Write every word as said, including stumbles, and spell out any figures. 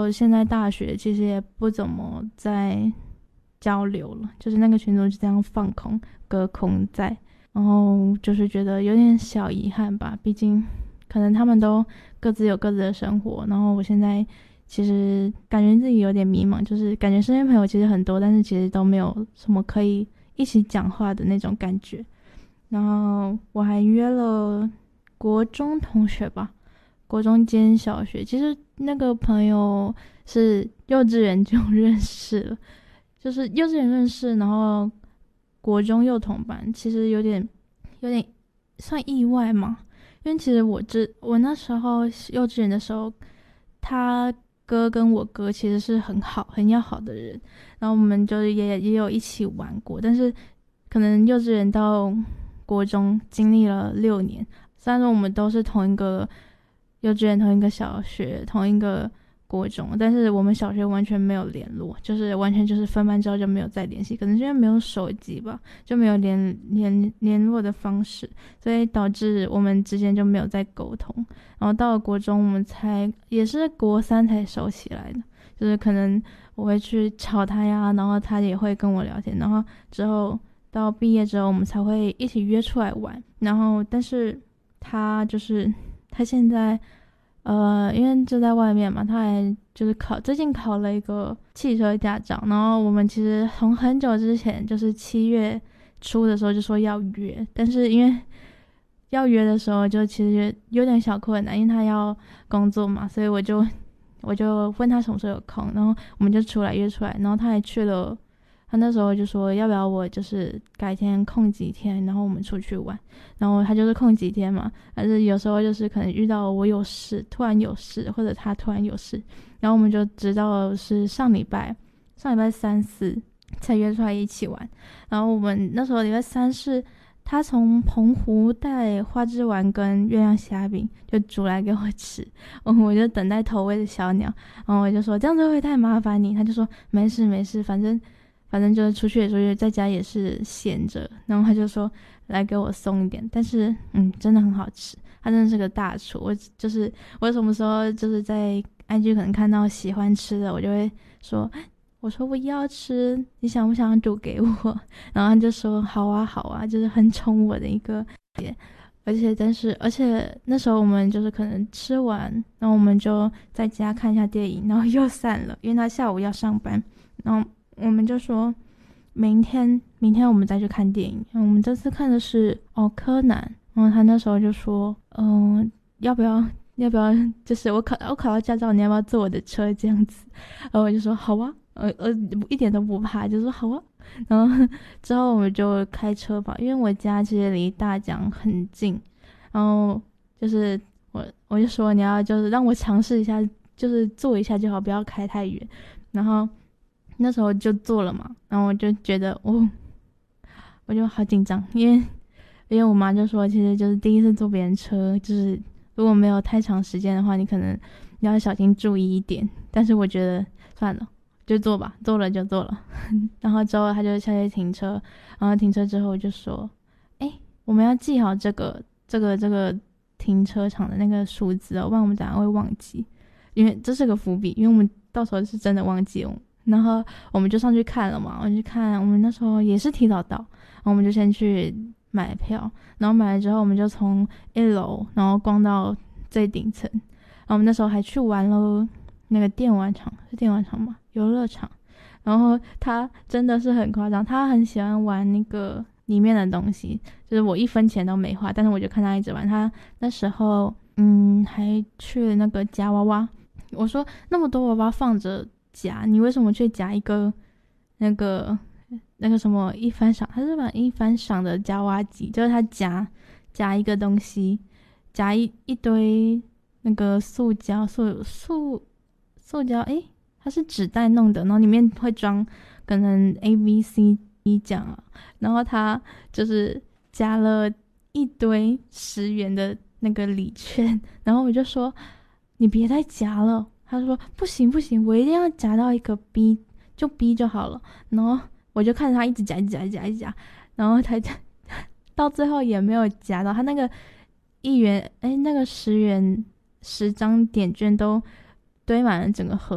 后现在大学其实也不怎么在交流了，就是那个群组就这样放空隔空在，然后就是觉得有点小遗憾吧，毕竟可能他们都各自有各自的生活，然后我现在其实感觉自己有点迷茫，就是感觉身边朋友其实很多，但是其实都没有什么可以一起讲话的那种感觉。然后我还约了国中同学吧，国中兼小学，其实那个朋友是幼稚园就认识了，就是幼稚园认识，然后国中又同班，其实有点有点算意外嘛，因为其实我这我那时候幼稚园的时候，他哥跟我哥其实是很好很要好的人，然后我们就也也有一起玩过，但是可能幼稚园到国中经历了六年，虽然说我们都是同一个幼稚园、同一个小学、同一个国中，但是我们小学完全没有联络，就是完全就是分班之后就没有再联系，可能是因为没有手机吧，就没有联联联络的方式，所以导致我们之间就没有再沟通。然后到了国中，我们才也是国三才熟起来的，就是可能我会去吵他呀，然后他也会跟我聊天，然后之后到毕业之后，我们才会一起约出来玩。然后但是他就是他现在。呃，因为就在外面嘛，他还就是考最近考了一个汽车驾照，然后我们其实从很久之前，就是七月初的时候就说要约，但是因为要约的时候就其实有点小困难，因为他要工作嘛，所以我就我就问他什么时候有空，然后我们就出来约出来，然后他还去了。他那时候就说要不要我就是改天空几天，然后我们出去玩，然后他就是空几天嘛，但是有时候就是可能遇到我有事，突然有事，或者他突然有事，然后我们就知道是上礼拜上礼拜三四才约出来一起玩。然后我们那时候礼拜三是他从澎湖带花枝丸跟月亮虾饼就煮来给我吃，我就等待投喂的小鸟，然后我就说这样子会太麻烦你，他就说没事没事，反正反正就是出去也出去，在家也是闲着，然后他就说来给我送一点，但是嗯，真的很好吃，他真的是个大厨。我就是我什么时候就是在 I G 可能看到喜欢吃的，我就会说，我说我要吃，你想不想煮给我？然后他就说好啊好啊，就是很宠我的一个，而且但是而且那时候我们就是可能吃完，然后我们就在家看一下电影，然后又散了，因为他下午要上班，然后。我们就说明天明天我们再去看电影，我们这次看的是哦柯南，然后他那时候就说嗯、呃、要不要要不要就是我考我考到驾照，你要不要坐我的车这样子，然后我就说好啊，呃呃一点都不怕，就说好啊。然后之后我们就开车吧，因为我家其实离大江很近，然后就是我我就说你要就是让我尝试一下，就是坐一下就好，不要开太远，然后那时候就做了嘛，然后我就觉得哦，我就好紧张，因为因为我妈就说，其实就是第一次坐别人车，就是如果没有太长时间的话，你可能要小心注意一点。但是我觉得算了，就做吧，做了就做了。然后之后他就下去停车，然后停车之后我就说，哎，我们要记好这个这个这个停车场的那个数字哦，不然我们等下会忘记，因为这是个伏笔，因为我们到时候是真的忘记哦。然后我们就上去看了嘛，我们去看，我们那时候也是提早到，然后我们就先去买票，然后买了之后我们就从一楼然后逛到最顶层，然后我们那时候还去玩了那个电玩场，是电玩场吗？游乐场。然后他真的是很夸张，他很喜欢玩那个里面的东西，就是我一分钱都没花，但是我就看他一直玩。他那时候嗯还去了那个夹娃娃，我说那么多娃娃放着夹，你为什么去夹一个那个那个什么一番赏？他是把一番赏的夹娃娃机，就是他夹夹一个东西，夹一一堆那个塑胶塑塑塑胶，诶，它是纸袋弄的，然后里面会装可能 A B C D 奖啊，然后他就是夹了一堆十元的那个礼券，然后我就说你别再夹了。他说不行不行，我一定要夹到一个 B， 就 B 就好了。然后我就看着他一直夹一直夹一直夹一直夹，然后他到最后也没有夹到，他那个一元哎那个十元十张点券都堆满了整个盒